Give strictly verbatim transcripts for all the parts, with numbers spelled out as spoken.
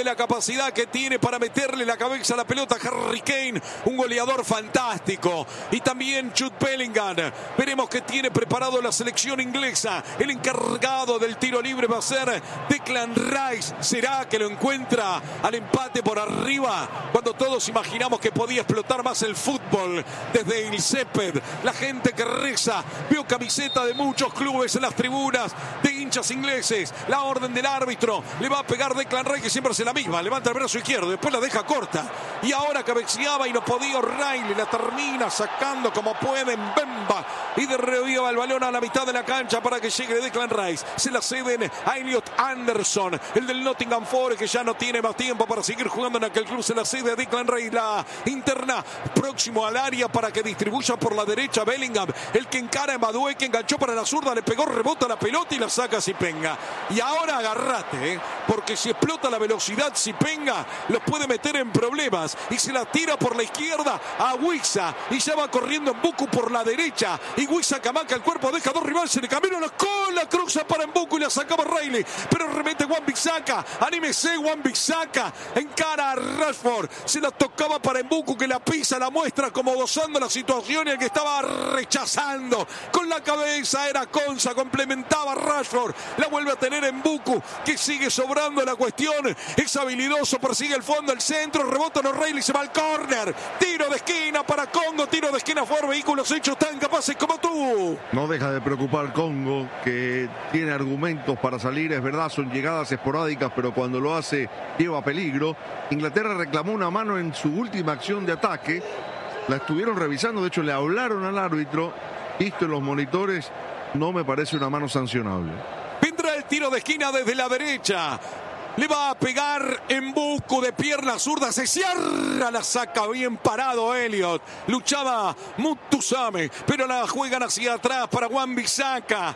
la capacidad que tiene para meterle la cabeza a la pelota a Harry Kane, un goleador fantástico. Y también Jude Bellingham. Veremos que tiene preparado la selección inglesa. El encargado del tiro libre va a ser Declan Rice. ¿Será que lo encuentra al empate por arriba? Cuando todos imaginamos que podía explotar más el fútbol desde el césped. La gente que reza. Veo camiseta de muchos clubes en las tribunas de hinchas ingleses. La orden del árbitro. Le va a pegar Declan Rice, que siempre hace la misma. Levanta el brazo izquierdo, después la deja corta. Y ahora cabeceaba y no podía O'Reilly. La termina sacando como puede en Bemba. Y derriba el balón a la mitad de la cancha para que llegue Declan Rice. Se la ceden a Elliot Anderson, el del Nottingham Forest, que ya no tiene más tiempo para seguir jugando en aquel club. Se la cede a Declan Rice, la interna próximo al área para que distribuya por la derecha Bellingham. El que encara a Madueke, enganchó para la zurda, le pegó, rebota la pelota y la saca Zipenga. Y ahora agarrate, ¿eh? porque si explota la velocidad Zipenga, los puede meter en problemas. Y se la tira por la izquierda a Wissa. Y ya va corriendo Mbuku por la derecha. Y Wissa camaca el cuerpo, deja dos rivales, se le camina la cola, cruza para Mbuku y la sacaba Riley. Pero remete Wan-Bissaka, anímese Wan-Bissaka, encara a Rashford, se la tocaba para Mbuku, que la pisa, la muestra como gozando la situación, y el que estaba rechazando con la cabeza era Konsa, complementaba a Rashford, la vuelve a tener Mbuku, que sigue sobrando la cuestión, es habilidoso, persigue el fondo, el centro, rebota en O'Reilly, se va al córner, tiro de esquina para Congo, tiro de esquina por vehículos hechos tan capaces como tú. No deja de preocupar Congo, que tiene argumentos para salir, es verdad, son llegadas esporádicas, pero cuando lo hace lleva peligro. Inglaterra reclamó una mano en su última acción de ataque, la estuvieron revisando, de hecho le hablaron al árbitro, visto en los monitores, no me parece una mano sancionable. Vendrá el tiro de esquina desde la derecha. Le va a pegar Mbuku de pierna zurda. Se cierra, la saca bien parado Elliot. Luchaba Mutusame, pero la juegan hacia atrás para Wan-Bissaka.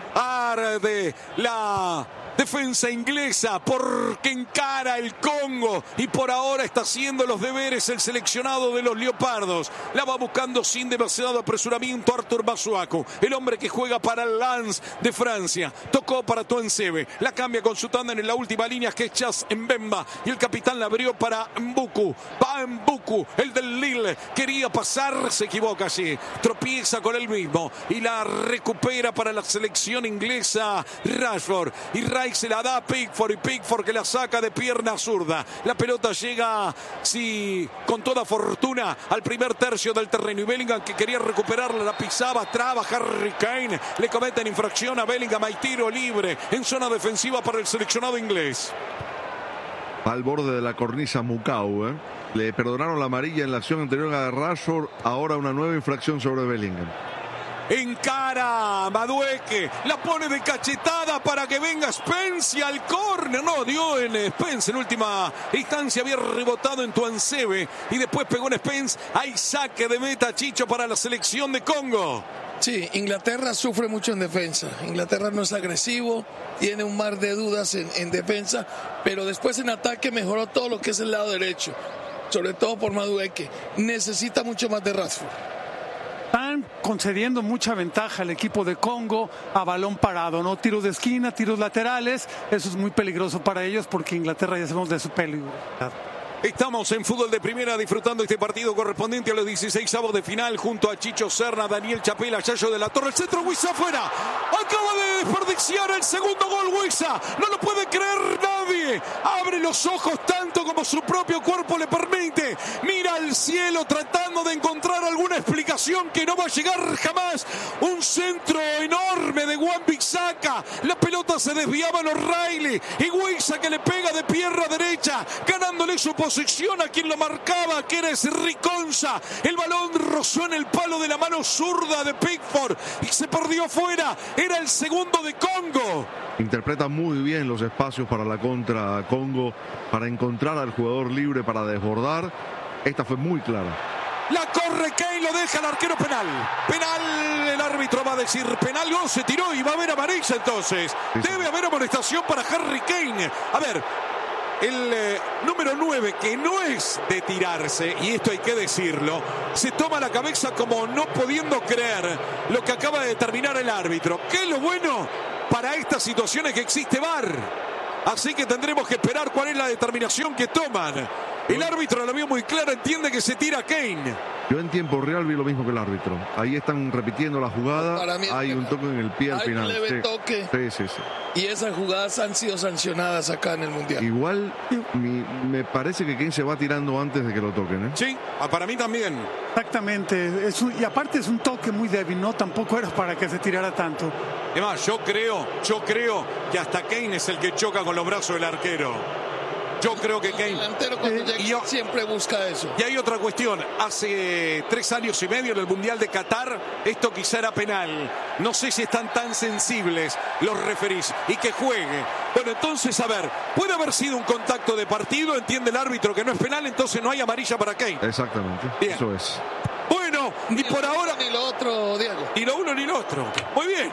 Arde la defensa inglesa porque encara el Congo y por ahora está haciendo los deberes el seleccionado de los Leopardos. La va buscando sin demasiado apresuramiento Arthur Masuaku, el hombre que juega para el Lens de Francia. Tocó para Tuanzebe, la cambia con su tándem en la última línea, que es Chas Mbemba, y el capitán la abrió para Mbuku. Va Mbuku, el del Lille, quería pasar, se equivoca allí, tropieza con él mismo y la recupera para la selección inglesa Rashford. Y Rashford se la da a Pickford, y Pickford que la saca de pierna zurda. La pelota llega, sí, con toda fortuna al primer tercio del terreno, y Bellingham, que quería recuperarla, la pisaba, traba Harry Kane, le cometen infracción a Bellingham. Hay tiro libre en zona defensiva para el seleccionado inglés. Al borde de la cornisa Mukau, ¿eh? Le perdonaron la amarilla en la acción anterior a Rashford, ahora una nueva infracción sobre Bellingham. Encara Madueke, la pone de cachetada para que venga Spence al córner. No dio en Spence, en última instancia había rebotado en Tuanzebe y después pegó en Spence. Hay saque de meta, Chicho, para la selección de Congo. Sí, Inglaterra sufre mucho en defensa. Inglaterra no es agresivo, tiene un mar de dudas en, en defensa, pero después en ataque mejoró todo lo que es el lado derecho, sobre todo por Madueke. Necesita mucho más de Rashford. Están concediendo mucha ventaja al equipo de Congo a balón parado, ¿no? Tiros de esquina, tiros laterales, eso es muy peligroso para ellos porque Inglaterra ya sabemos de su peligro. Estamos en Fútbol de Primera disfrutando este partido correspondiente a los dieciseisavos de final junto a Chicho Serna, Daniel Chapela, Yayo de la Torre. El centro, Wissa afuera. Acaba de desperdiciar el segundo gol Wissa. No lo puede creer nadie. Abre los ojos tanto como su propio cuerpo le permite. Mira al cielo tratando de encontrar alguna explicación que no va a llegar jamás. Un centro enorme de Wan-Bissaka. La pelota se desviaba en O'Reilly. Y Wissa que le pega de pierna derecha, ganándole su posición a quien lo marcaba, que era Konsa. El balón rozó en el palo de la mano zurda de Pickford y se perdió fuera. Era el segundo de Congo. Interpreta muy bien los espacios para la contra Congo, para encontrar al jugador libre para desbordar. Esta fue muy clara. La corre Kane, lo deja el arquero. Penal. Penal, el árbitro va a decir penal. No, se tiró y va a haber amarilla entonces. Sí, sí. Debe haber amonestación para Harry Kane. A ver, el eh, número nueve, que no es de tirarse, y esto hay que decirlo, se toma la cabeza como no pudiendo creer lo que acaba de determinar el árbitro. ¿Qué es lo bueno para estas situaciones? Que existe V A R. Así que tendremos que esperar cuál es la determinación que toman. El árbitro lo vio muy claro, entiende que se tira Kane. Yo en tiempo real vi lo mismo que el árbitro. Ahí están repitiendo la jugada. Hay un toque en el pie al hay final. Un leve sí. toque. Sí, sí, sí. Y esas jugadas han sido sancionadas acá en el Mundial. Igual mi, me parece que Kane se va tirando antes de que lo toquen, ¿eh? Sí, para mí también. Exactamente. Es un, y aparte es un toque muy débil, ¿no? Tampoco era para que se tirara tanto. Además, yo creo, yo creo que hasta Kane es el que choca con los brazos del arquero. Yo creo que Kane... El delantero cuando eh, llega y yo, siempre busca eso. Y hay otra cuestión. Hace tres años y medio en el Mundial de Qatar, esto quizá era penal. No sé si están tan sensibles los referís y que juegue. Bueno, entonces, a ver, puede haber sido un contacto de partido, entiende el árbitro que no es penal, entonces no hay amarilla para Kane. Exactamente, bien. Eso es. Bueno, y por ahora... Ni lo otro, Diego. Ni lo uno ni lo otro. Muy bien.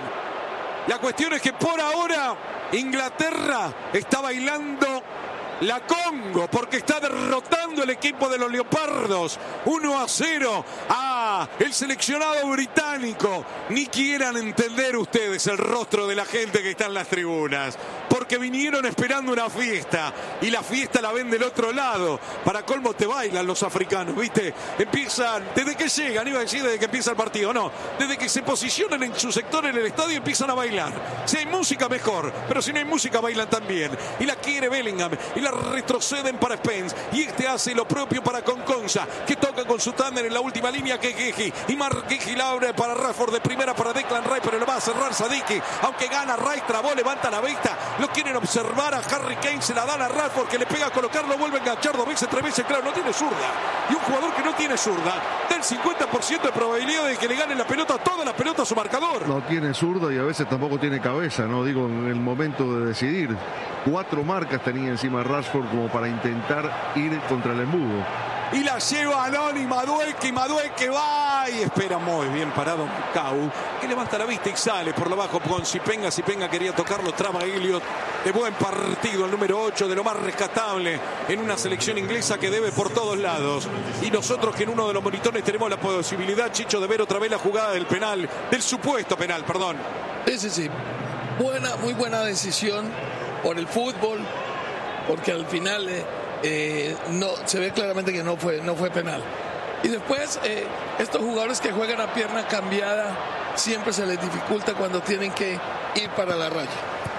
La cuestión es que por ahora Inglaterra está bailando la Congo, porque está derrotando el equipo de los Leopardos uno a cero a el seleccionado británico. Ni quieran entender ustedes el rostro de la gente que está en las tribunas, porque vinieron esperando una fiesta y la fiesta la ven del otro lado. Para colmo te bailan los africanos, ¿viste? Empiezan, desde que llegan, iba a decir desde que empieza el partido, no, desde que se posicionan en su sector en el estadio empiezan a bailar. Si hay música mejor, pero si no hay música bailan también. Y la quiere Bellingham y la retroceden para Spence y este hace lo propio para Conconza, que toca con su tándem en la última línea, que Geji y Mark Geji la abre para Rashford de primera para Declan Rice, pero lo va a cerrar Sadiki, aunque gana Rice, trabó, levanta la vista, lo quieren observar a Harry Kane, se la dan a Rashford que le pega a colocarlo, vuelve a enganchar dos veces, tres veces, claro, no tiene zurda, y un jugador que no tiene zurda del cincuenta por ciento de probabilidad de que le gane la pelota, toda la pelota a su marcador. No tiene zurda y a veces tampoco tiene cabeza, no digo en el momento de decidir. Cuatro marcas tenía encima Rashford como para intentar ir contra el embudo. Y la lleva Aloni, Madueque, y Madueque va y espera muy bien parado Cau, que levanta la vista y sale por lo bajo con Sipenga. Sipenga quería tocarlo, traba Elliot. De buen partido, el número ocho, de lo más rescatable en una selección inglesa que debe por todos lados. Y nosotros que en uno de los monitores tenemos la posibilidad, Chicho, de ver otra vez la jugada del penal, del supuesto penal, perdón. Sí, sí, sí. Buena, muy buena decisión por el fútbol, porque al final eh, eh, no se ve claramente que no fue, no fue penal. Y después, eh, estos jugadores que juegan a pierna cambiada siempre se les dificulta cuando tienen que ir para la raya.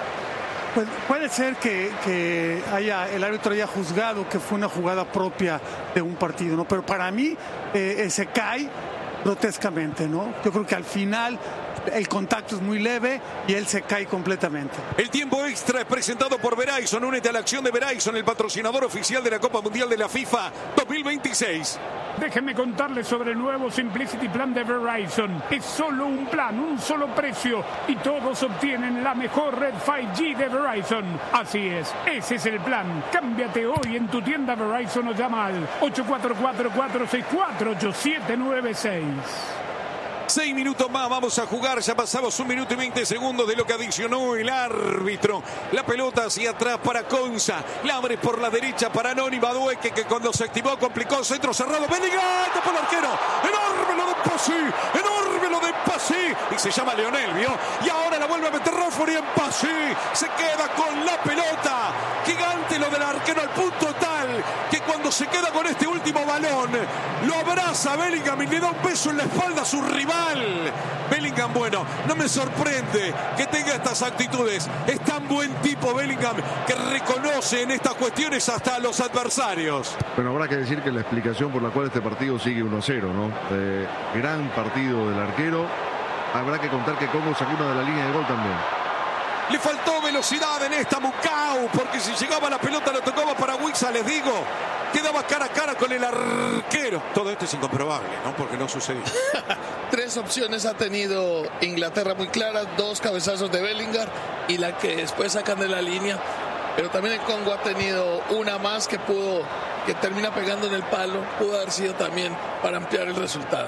Pues puede ser que, que haya, el árbitro haya juzgado que fue una jugada propia de un partido, ¿no? Pero para mí eh, se cae grotescamente, ¿no? Yo creo que al final el contacto es muy leve y él se cae completamente. El tiempo extra es presentado por Verizon. Únete a la acción de Verizon, el patrocinador oficial de la Copa Mundial de la FIFA dos mil veintiséis. Déjenme contarles sobre el nuevo Simplicity Plan de Verizon. Es solo un plan, un solo precio y todos obtienen la mejor red cinco G de Verizon. Así es, ese es el plan. Cámbiate hoy en tu tienda Verizon o llama al ocho cuatro cuatro, cuatro seis cuatro, ocho siete nueve seis. Seis minutos más vamos a jugar, ya pasamos un minuto y veinte segundos de lo que adicionó el árbitro. La pelota hacia atrás para Conza, la abre por la derecha para Noni Madueque, que cuando se activó complicó, centro cerrado, Bellingham, tapó el arquero, enorme lo de Passy, enorme lo de Passy, y se llama Leonel, ¿vio? Y ahora la vuelve a meter Rashford y en Passy se queda con la pelota, gigante lo del arquero al punto tal, que cuando se queda con este último balón, lo abraza Bellingham y le da un beso en la espalda a su rival. Bellingham, bueno, no me sorprende que tenga estas actitudes. Es tan buen tipo Bellingham que reconoce en estas cuestiones hasta a los adversarios. Bueno, habrá que decir que la explicación por la cual este partido sigue uno a cero, ¿no? Eh, gran partido del arquero. Habrá que contar que Congo sacó una de la línea de gol también. Le faltó velocidad en esta Mucau, porque si llegaba la pelota lo tocaba para Wixa, les digo, quedaba cara a cara con el arquero. Todo esto es incomprobable, ¿no? Porque no sucedió. Tres opciones ha tenido Inglaterra muy claras, dos cabezazos de Bellingham y la que después sacan de la línea. Pero también el Congo ha tenido una más que pudo, que termina pegando en el palo, pudo haber sido también para ampliar el resultado.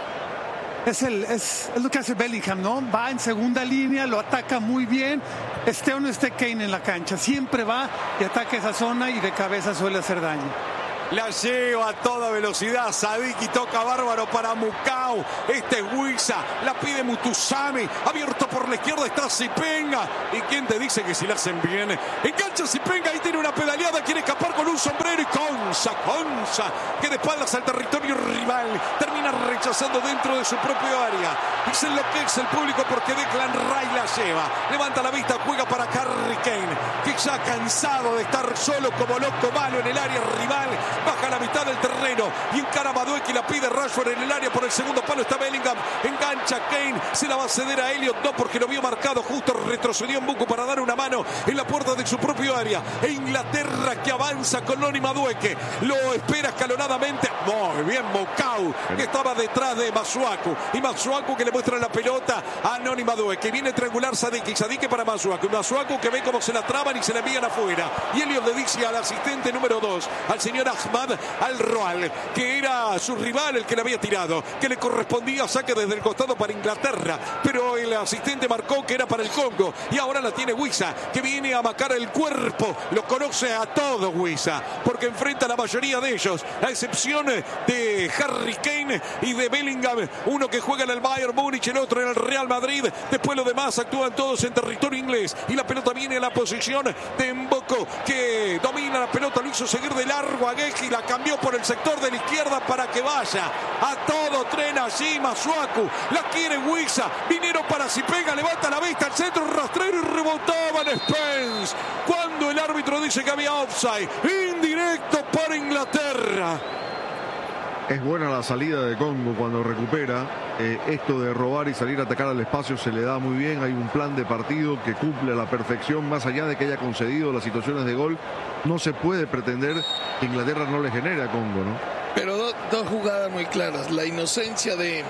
Es, el, es, es lo que hace Bellingham, ¿no? Va en segunda línea, lo ataca muy bien. Esté o no esté Kane en la cancha, siempre va y ataca esa zona y de cabeza suele hacer daño. La lleva a toda velocidad. Sadiki toca bárbaro para Mukau. Este es Huiza. La pide Mutusami. Abierto por la izquierda está Zipenga. ¿Y quién te dice que si la hacen bien? Engancha Zipenga. Ahí tiene una pedaleada. Quiere escapar con un sombrero. Y Konsa, Konsa, que de espaldas al territorio rival. Termina rechazando dentro de su propio área. Y se enloquece el público porque Declan Rice la lleva. Levanta la vista. Juega para Harry Kane, que ya cansado de estar solo como loco malo en el área rival. Baja a la mitad del terreno y encara a Madueke y la pide Rashford en el área. Por el segundo palo está Bellingham. Engancha Kane. Se la va a ceder a Elliot. No, porque lo vio marcado. Justo retrocedió en Buku para dar una mano en la puerta de su propio área. E Inglaterra que avanza con Noni Madueke. Lo espera escalonadamente. Muy bien Mukau, que estaba detrás de Masuaku. Y Masuaku que le muestra la pelota a Noni Madueke. Viene triangular Sadiki. Sadiki para Masuaku. Masuaku que ve cómo se la traban y se la envían afuera. Y Elliot le dice al asistente número dos, al señor Ahmad Al-Roal, que era su rival el que le había tirado, que le correspondía saque desde el costado para Inglaterra, pero el asistente marcó que era para el Congo. Y ahora la tiene Huiza, que viene a marcar el cuerpo. Lo conoce a todos Huiza, porque enfrenta a la mayoría de ellos, a excepción de Harry Kane y de Bellingham, uno que juega en el Bayern Múnich, el otro en el Real Madrid. Después los demás actúan todos en territorio inglés. Y la pelota viene a la posición de Mboko, que domina la pelota, lo hizo seguir de largo a Geji, la cambió por el sector de la izquierda para que vaya a todo tren allí. Masuaku, la quiere Huiza, vinieron para Zipenga, levanta la vista al centro, rastrero y rebotaban Spence. Cuando el árbitro dice que había offside, indirecto para Inglaterra. Es buena la salida de Congo cuando recupera. Eh, esto de robar y salir a atacar al espacio se le da muy bien. Hay un plan de partido que cumple a la perfección. Más allá de que haya concedido las situaciones de gol, no se puede pretender que Inglaterra no le genere a Congo, ¿no? Pero do, dos jugadas muy claras. La inocencia de,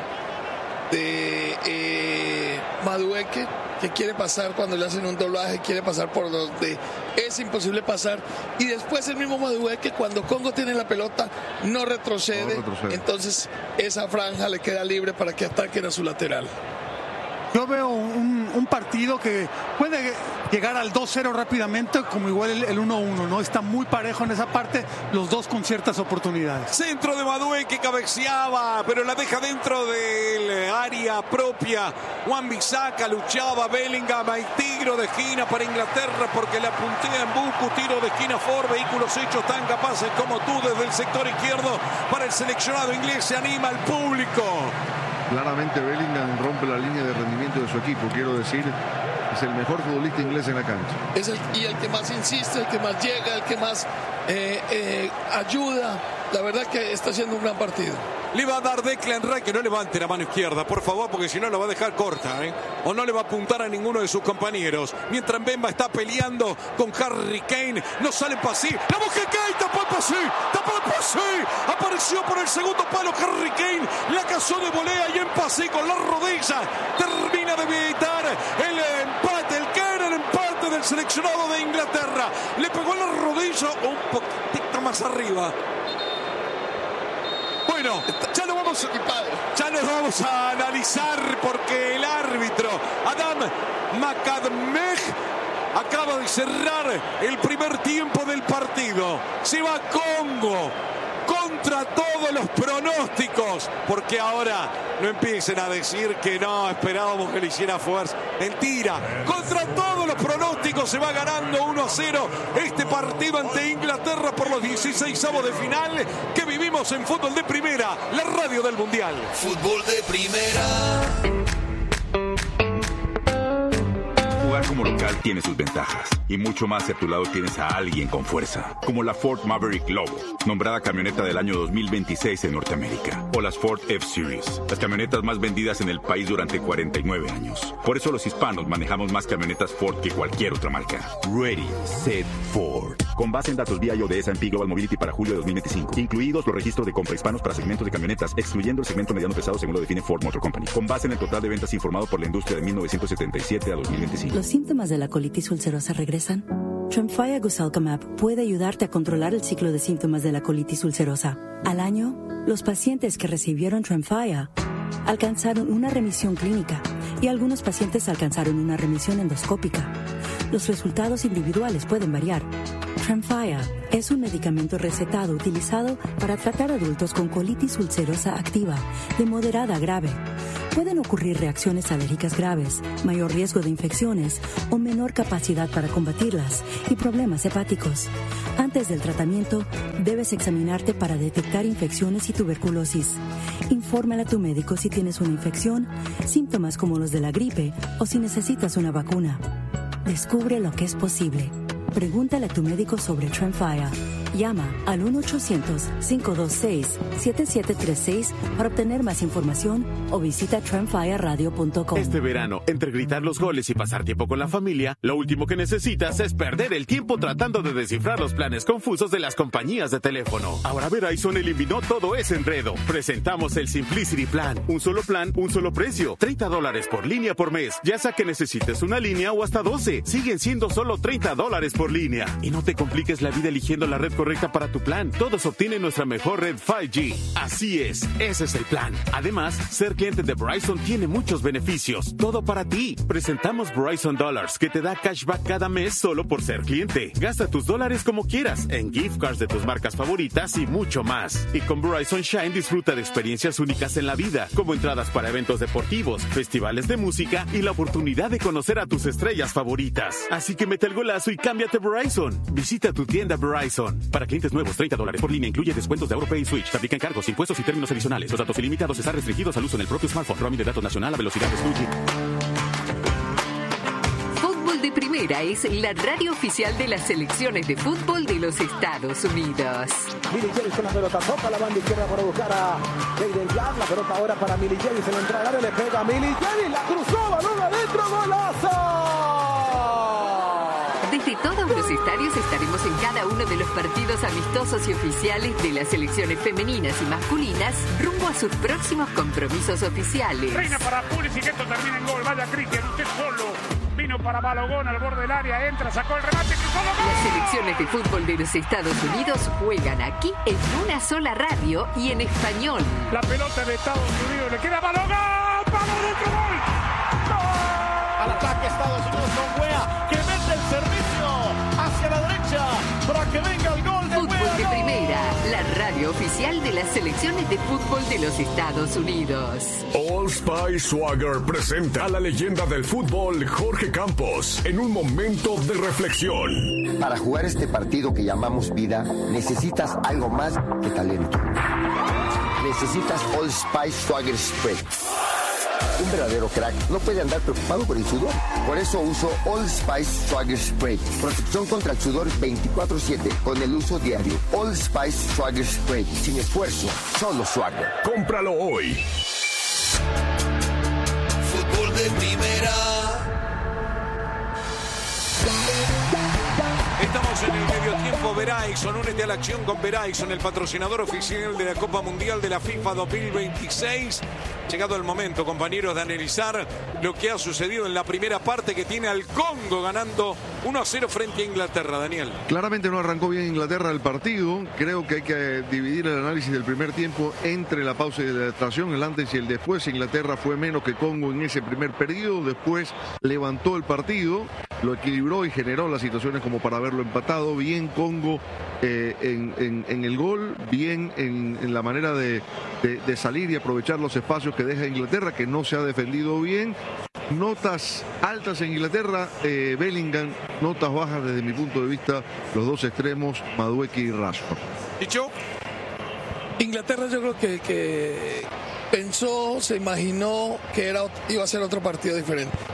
de eh, Madueke, que quiere pasar cuando le hacen un doblaje, quiere pasar por donde es imposible pasar. Y después el mismo Madueke, cuando Congo tiene la pelota, no retrocede. No retrocede. Entonces esa franja le queda libre para que ataquen a su lateral. Yo veo un, un partido que puede llegar al dos cero rápidamente, como igual el, el uno uno, ¿no? Está muy parejo en esa parte, los dos con ciertas oportunidades. Centro de Madueke que cabeceaba, pero la deja dentro del área propia. Wan-Bissaka luchaba, Bellingham, hay tiro de esquina para Inglaterra porque la puntea en Buku, tiro de esquina Ford, vehículos hechos tan capaces como tú desde el sector izquierdo para el seleccionado inglés. Se anima al público. Claramente Bellingham rompe la línea de rendimiento de su equipo, quiero decir, es el mejor futbolista inglés en la cancha. Es el, y el que más insiste, el que más llega, el que más eh, eh, ayuda. La verdad que está haciendo un gran partido. Le va a dar Declan Rice, que no levante la mano izquierda, por favor, porque si no lo va a dejar corta, ¿eh? O no le va a apuntar a ninguno de sus compañeros. Mientras Mbemba está peleando con Harry Kane, no sale Pasí. La busca Kane, tapó el Pasí, tapó el Pasí. Apareció por el segundo palo Harry Kane, la cazó de volea y en Pasí con la rodilla termina de evitar el empate, el que era el empate del seleccionado de Inglaterra. Le pegó la rodilla un poquitito más arriba. Bueno, ya lo vamos, ya nos vamos a analizar porque el árbitro Adam Makadmeh acaba de cerrar el primer tiempo del partido. Se va Congo contra todos los pronósticos, porque ahora no empiecen a decir que no esperábamos que le hiciera fuerza. Mentira, contra todos los pronósticos se va ganando uno a cero este partido ante Inglaterra por los dieciseisavos de final que vivimos en Fútbol de Primera, la radio del Mundial. Fútbol de Primera. Jugar como local tiene sus ventajas y mucho más si a tu lado tienes a alguien con fuerza, como la Ford Maverick Lobo, nombrada camioneta del año dos mil veintiséis en Norteamérica, o las Ford F-Series, las camionetas más vendidas en el país durante cuarenta y nueve años. Por eso los hispanos manejamos más camionetas Ford que cualquier otra marca. Ready, Set, Ford. Con base en datos vía I O de S and P Global Mobility para julio de dos mil veinticinco, incluidos los registros de compra hispanos para segmentos de camionetas, excluyendo el segmento mediano pesado según lo define Ford Motor Company. Con base en el total de ventas informado por la industria de mil novecientos setenta y siete a dos mil veinticinco. ¿Los síntomas de la colitis ulcerosa regresan? Tremfya Guselkumab puede ayudarte a controlar el ciclo de síntomas de la colitis ulcerosa. Al año, los pacientes que recibieron Tremfya alcanzaron una remisión clínica y algunos pacientes alcanzaron una remisión endoscópica. Los resultados individuales pueden variar. Tremfya Es un medicamento recetado utilizado para tratar adultos con colitis ulcerosa activa, de moderada a grave. Pueden ocurrir reacciones alérgicas graves, mayor riesgo de infecciones o menor capacidad para combatirlas y problemas hepáticos. Antes del tratamiento, debes examinarte para detectar infecciones y tuberculosis. Infórmale a tu médico si tienes una infección, síntomas como los de la gripe o si necesitas una vacuna. Descubre lo que es posible. Pregúntale a tu médico sobre Tremfya. Llama al uno ochocientos, cinco dos seis, siete siete tres seis para obtener más información o visita tremfya radio punto com. Este verano, entre gritar los goles y pasar tiempo con la familia, lo último que necesitas es perder el tiempo tratando de descifrar los planes confusos de las compañías de teléfono. Ahora Verizon eliminó todo ese enredo. Presentamos el Simplicity Plan. Un solo plan, un solo precio. treinta dólares por línea por mes. Ya sea que necesites una línea o hasta doce. Siguen siendo solo treinta dólares por línea. Y no te compliques la vida eligiendo la red correcta para tu plan. Todos obtienen nuestra mejor red cinco G. Así es, ese es el plan. Además, ser cliente de Verizon tiene muchos beneficios. Todo para ti. Presentamos Verizon Dollars, que te da cashback cada mes solo por ser cliente. Gasta tus dólares como quieras, en gift cards de tus marcas favoritas y mucho más. Y con Verizon Shine disfruta de experiencias únicas en la vida, como entradas para eventos deportivos, festivales de música y la oportunidad de conocer a tus estrellas favoritas. Así que mete el golazo y cámbiate a Verizon. Visita tu tienda Verizon. Para clientes nuevos, treinta dólares por línea, incluye descuentos de AuroPay y Switch. Se aplican cargos, impuestos y términos adicionales. Los datos ilimitados están restringidos al uso en el propio smartphone. Roaming de datos nacional a velocidad de dos G. Fútbol de Primera es la radio oficial de las selecciones de fútbol de los Estados Unidos. Milicevic con la pelota, toca la banda izquierda para buscar a Jaden Jack. La pelota ahora para Milicevic, se le entra al área, le pega a Milicevic, la cruzó, balón adentro, golazo. Desde todos los estadios estaremos en cada uno de los partidos amistosos y oficiales de las selecciones femeninas y masculinas rumbo a sus próximos compromisos oficiales. Reina para Pulisic, esto termina en gol. Vaya Cristian, usted solo. Vino para Balogón al borde del área, entra, sacó el remate, cruzó la gol. Las selecciones de fútbol de los Estados Unidos juegan aquí en una sola radio y en español. La pelota de Estados Unidos le queda a Balogón. ¡Vamos dentro, gol! Al ataque Estados Unidos con Wea, que mete el servicio hacia la derecha para que venga el gol de Fútbol Wea. de Primera, la radio oficial de las selecciones de fútbol de los Estados Unidos. Old Spice Swagger presenta a la leyenda del fútbol Jorge Campos en un momento de reflexión. Para jugar este partido que llamamos vida, necesitas algo más que talento. Necesitas Old Spice Swagger Spray. Un verdadero crack no puede andar preocupado por el sudor. Por eso uso Old Spice Swagger Spray. Protección contra el sudor veinticuatro siete con el uso diario. Old Spice Swagger Spray. Sin esfuerzo, solo Swagger. Cómpralo hoy. Fútbol de Primera. Estamos en el medio tiempo. Verizon, únete a la acción con Verizon, el patrocinador oficial de la Copa Mundial de la FIFA dos mil veintiséis. Llegado el momento, compañeros, de analizar lo que ha sucedido en la primera parte, que tiene al Congo ganando uno a cero frente a Inglaterra. Daniel. Claramente no arrancó bien Inglaterra el partido. Creo que hay que dividir el análisis del primer tiempo entre la pausa y la adaptación, el antes y el después. Inglaterra fue menos que Congo en ese primer periodo. Después levantó el partido, lo equilibró y generó las situaciones como para haberlo empatado. Bien Congo eh, en, en, en el gol, bien en, en la manera de, de, de salir y aprovechar los espacios que deja Inglaterra, que no se ha defendido bien. Notas altas en Inglaterra, eh, Bellingham. Notas bajas desde mi punto de vista, los dos extremos, Madueke y Rashford. ¿Dicho? Inglaterra yo creo que, que pensó, se imaginó que era, iba a ser otro partido diferente.